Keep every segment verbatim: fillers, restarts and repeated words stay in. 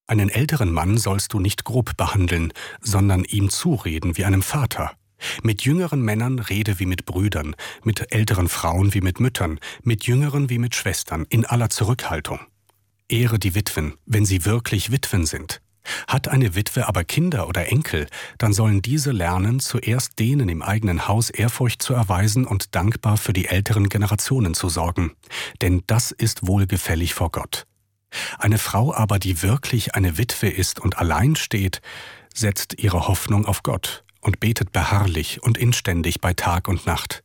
Einen älteren Mann sollst du nicht grob behandeln, sondern ihm zureden wie einem Vater. Mit jüngeren Männern rede wie mit Brüdern, mit älteren Frauen wie mit Müttern, mit jüngeren wie mit Schwestern, in aller Zurückhaltung. Ehre die Witwen, wenn sie wirklich Witwen sind. Hat eine Witwe aber Kinder oder Enkel, dann sollen diese lernen, zuerst denen im eigenen Haus Ehrfurcht zu erweisen und dankbar für die älteren Generationen zu sorgen. Denn das ist wohlgefällig vor Gott. Eine Frau aber, die wirklich eine Witwe ist und allein steht, setzt ihre Hoffnung auf Gott und betet beharrlich und inständig bei Tag und Nacht.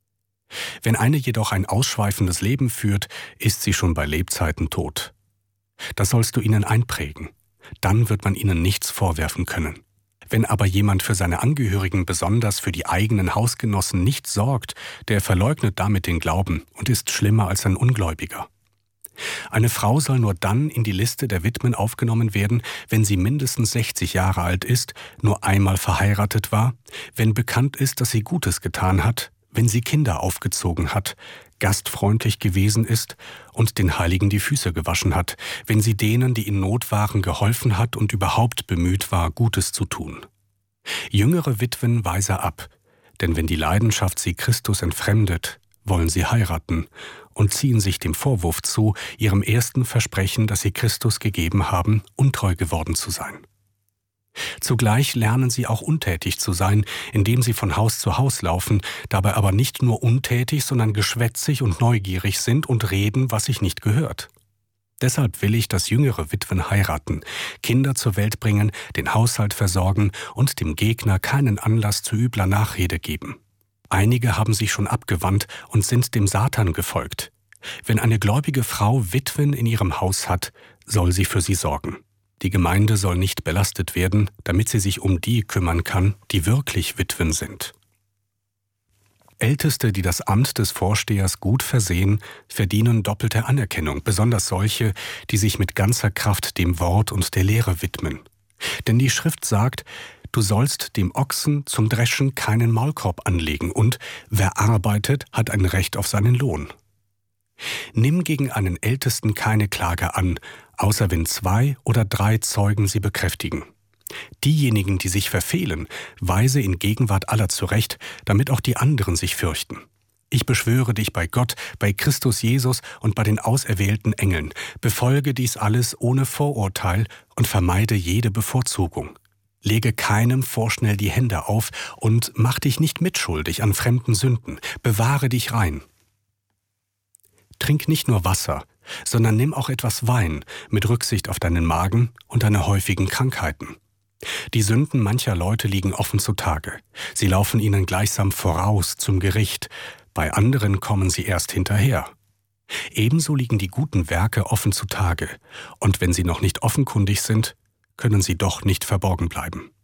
Wenn eine jedoch ein ausschweifendes Leben führt, ist sie schon bei Lebzeiten tot. Das sollst du ihnen einprägen. Dann wird man ihnen nichts vorwerfen können. Wenn aber jemand für seine Angehörigen, besonders für die eigenen Hausgenossen, nicht sorgt, der verleugnet damit den Glauben und ist schlimmer als ein Ungläubiger. Eine Frau soll nur dann in die Liste der Witwen aufgenommen werden, wenn sie mindestens sechzig Jahre alt ist, nur einmal verheiratet war, wenn bekannt ist, dass sie Gutes getan hat, wenn sie Kinder aufgezogen hat, gastfreundlich gewesen ist und den Heiligen die Füße gewaschen hat, wenn sie denen, die in Not waren, geholfen hat und überhaupt bemüht war, Gutes zu tun. Jüngere Witwen weise ab, denn wenn die Leidenschaft sie Christus entfremdet, wollen sie heiraten und ziehen sich dem Vorwurf zu, ihrem ersten Versprechen, das sie Christus gegeben haben, untreu geworden zu sein. Zugleich lernen sie auch untätig zu sein, indem sie von Haus zu Haus laufen, dabei aber nicht nur untätig, sondern geschwätzig und neugierig sind und reden, was sich nicht gehört. Deshalb will ich, dass jüngere Witwen heiraten, Kinder zur Welt bringen, den Haushalt versorgen und dem Gegner keinen Anlass zu übler Nachrede geben. Einige haben sich schon abgewandt und sind dem Satan gefolgt. Wenn eine gläubige Frau Witwen in ihrem Haus hat, soll sie für sie sorgen. Die Gemeinde soll nicht belastet werden, damit sie sich um die kümmern kann, die wirklich Witwen sind. Älteste, die das Amt des Vorstehers gut versehen, verdienen doppelte Anerkennung, besonders solche, die sich mit ganzer Kraft dem Wort und der Lehre widmen. Denn die Schrift sagt, du sollst dem Ochsen zum Dreschen keinen Maulkorb anlegen und wer arbeitet, hat ein Recht auf seinen Lohn. Nimm gegen einen Ältesten keine Klage an, außer wenn zwei oder drei Zeugen sie bekräftigen. Diejenigen, die sich verfehlen, weise in Gegenwart aller zurecht, damit auch die anderen sich fürchten. Ich beschwöre dich bei Gott, bei Christus Jesus und bei den auserwählten Engeln, befolge dies alles ohne Vorurteil und vermeide jede Bevorzugung. Lege keinem vorschnell die Hände auf und mach dich nicht mitschuldig an fremden Sünden, bewahre dich rein. Trink nicht nur Wasser, sondern nimm auch etwas Wein mit Rücksicht auf deinen Magen und deine häufigen Krankheiten. Die Sünden mancher Leute liegen offen zutage. Sie laufen ihnen gleichsam voraus zum Gericht, bei anderen kommen sie erst hinterher. Ebenso liegen die guten Werke offen zutage, und wenn sie noch nicht offenkundig sind, können sie doch nicht verborgen bleiben.